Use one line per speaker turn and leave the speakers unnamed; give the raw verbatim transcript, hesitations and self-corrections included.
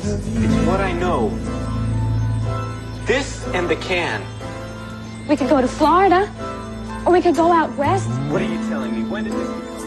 It's what I know. This and the can.
We could go to Florida, or we could go out west.
What are you telling me? When did this...